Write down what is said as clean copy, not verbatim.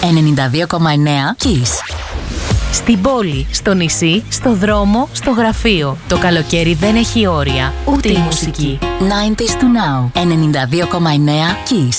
92,9 Kiss. Στην πόλη, στο νησί, στο δρόμο, στο γραφείο. Το καλοκαίρι δεν έχει όρια, ούτε η μουσική. 90s to now. 92,9 Kiss.